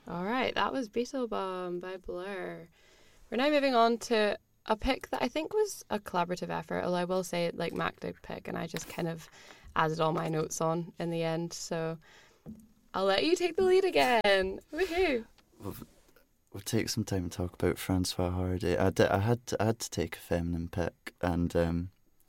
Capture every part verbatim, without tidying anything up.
All right, that was Beetlebum by Blur. We're now moving on to a pick that I think was a collaborative effort, although I will say, like, Mac did pick, and I just kind of added all my notes on in the end. So I'll let you take the lead again. Woohoo! We'll, we'll take some time to talk about Francois Hardy. I, did, I had to, I had to take a feminine pick, and um,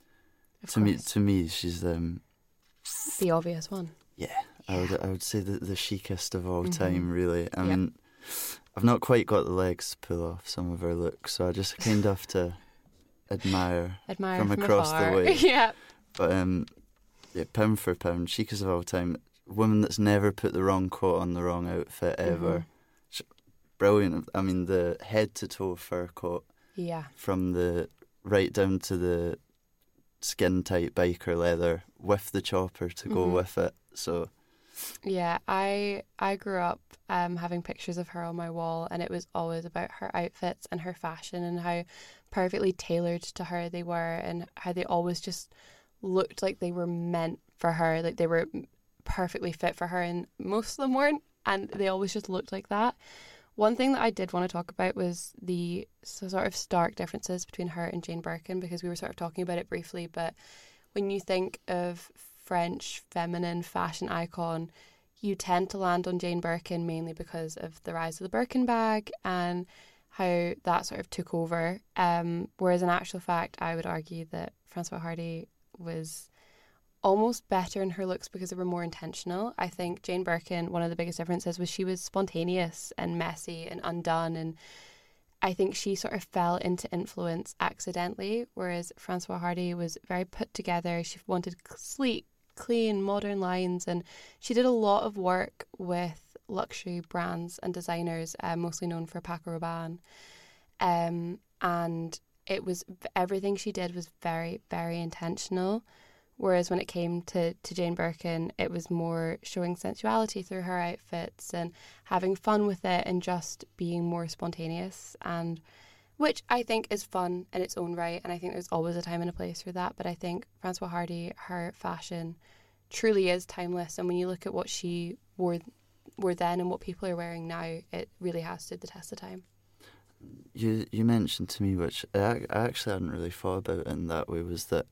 to me, to me, she's um, the obvious one. Yeah, yeah. I would I would say the the chicest of all mm-hmm. time. Really, I yep. mean, I've not quite got the legs to pull off some of her looks, so I just kind of have to admire, admire from, from across afar. the way. yeah. But um, yeah, pound for pound, chicest of all time. Woman that's never put the wrong coat on the wrong outfit ever. Mm-hmm. Brilliant. I mean, the head to toe fur coat. Yeah. From the right down to the skin tight biker leather with the chopper to go mm-hmm. with it. So. Yeah, I I grew up um, having pictures of her on my wall, and it was always about her outfits and her fashion and how perfectly tailored to her they were, and how they always just looked like they were meant for her, like they were perfectly fit for her, and most of them weren't, and they always just looked like that. One thing that I did want to talk about was the sort of stark differences between her and Jane Birkin, because we were sort of talking about it briefly, but when you think of French feminine fashion icon, you tend to land on Jane Birkin mainly because of the rise of the Birkin bag and how that sort of took over. Um, whereas in actual fact, I would argue that Francois Hardy was almost better in her looks because they were more intentional. I think Jane Birkin, one of the biggest differences was she was spontaneous and messy and undone, and I think she sort of fell into influence accidentally, whereas Francois Hardy was very put together. She wanted sleek, clean, modern lines, and she did a lot of work with luxury brands and designers, uh, mostly known for Paco Rabanne. Um, and it was, everything she did was very, very intentional. Whereas when it came to, to Jane Birkin, it was more showing sensuality through her outfits and having fun with it and just being more spontaneous, and which I think is fun in its own right. And I think there's always a time and a place for that. But I think Francois Hardy, her fashion truly is timeless. And when you look at what she wore, wore then and what people are wearing now, it really has stood the test of time. You, you mentioned to me, which I, I actually hadn't really thought about in that way, was that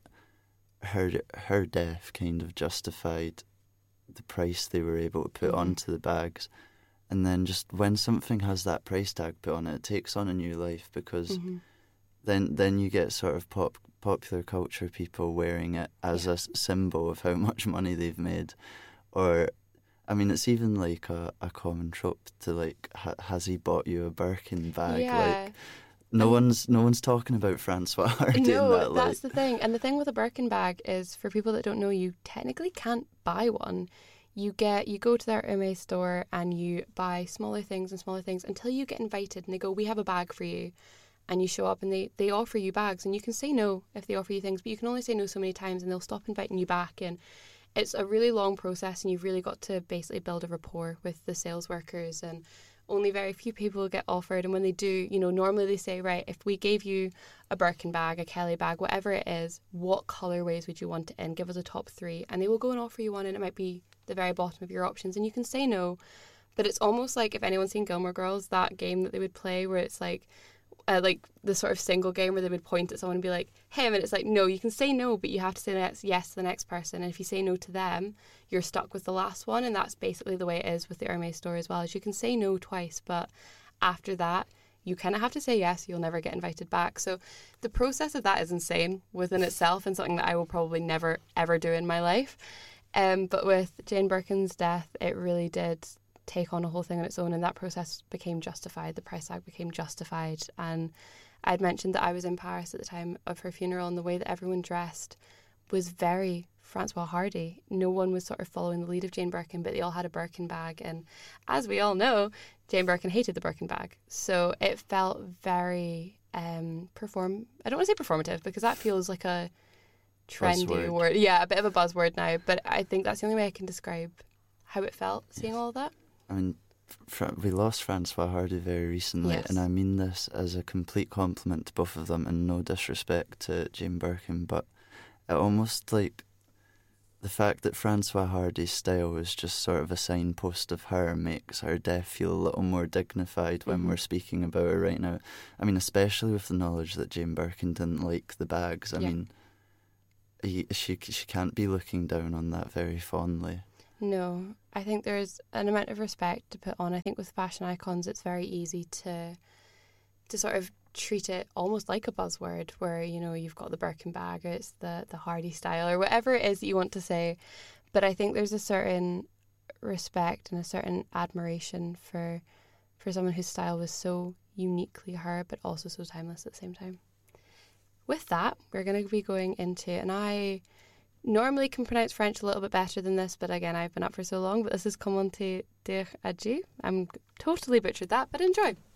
her her death kind of justified the price they were able to put mm-hmm. onto the bags. And then just when something has that price tag put on it, it takes on a new life, because mm-hmm. then then you get sort of pop popular culture people wearing it as yeah. a symbol of how much money they've made. Or, I mean, it's even like a, a common trope to like, ha, has he bought you a Birkin bag? Yeah. Like, No um, one's no one's talking about Francois Hardy. No, in that, like. That's the thing. And the thing with a Birkin bag is, for people that don't know, you technically can't buy one. You get you go to their Hermès store and you buy smaller things and smaller things until you get invited, and they go, we have a bag for you. And you show up and they, they offer you bags, and you can say no if they offer you things, but you can only say no so many times and they'll stop inviting you back. And it's a really long process, and you've really got to basically build a rapport with the sales workers, and only very few people get offered. And when they do, you know, normally they say, right, if we gave you a Birkin bag, a Kelly bag, whatever it is, what colourways would you want it in? Give us a top three. And they will go and offer you one, and it might be the very bottom of your options, and you can say no. But it's almost like, if anyone's seen Gilmore Girls, that game that they would play where it's like, uh, like the sort of single game where they would point at someone and be like, him, and it's like, no, you can say no, but you have to say the next, yes to the next person. And if you say no to them, you're stuck with the last one. And that's basically the way it is with the Hermès store as well, is you can say no twice, but after that you kind of have to say yes, you'll never get invited back. So the process of that is insane within itself, and something that I will probably never ever do in my life. Um, but with Jane Birkin's death, it really did take on a whole thing on its own, and that process became justified. The price tag became justified. And I'd mentioned that I was in Paris at the time of her funeral, and the way that everyone dressed was very Francois Hardy. No one was sort of following the lead of Jane Birkin, but they all had a Birkin bag. And as we all know, Jane Birkin hated the Birkin bag. So it felt very um, perform. I don't want to say performative, because that feels like a trendy buzzword. word. Yeah, a bit of a buzzword now. But I think that's the only way I can describe how it felt, seeing yes. all of that. I mean, fr- we lost Francois Hardy very recently, yes. and I mean this as a complete compliment to both of them, and no disrespect to Jane Birkin, but it almost like the fact that Francois Hardy's style is just sort of a signpost of her makes her death feel a little more dignified when Mhm. we're speaking about her right now. I mean, especially with the knowledge that Jane Birkin didn't like the bags. I Yeah. mean, he, she she can't be looking down on that very fondly. No, I think there's an amount of respect to put on. I think with fashion icons, it's very easy to to sort of treat it almost like a buzzword, where, you know, you've got the Birkin bag, or it's the the Hardy style, or whatever it is that you want to say. But I think there's a certain respect and a certain admiration for for someone whose style was so uniquely her, but also so timeless at the same time. With that, we're going to be going into, and I normally can pronounce French a little bit better than this, but again, I've been up for so long, but this is Comment dire adieu. I'm totally butchered that, but enjoy.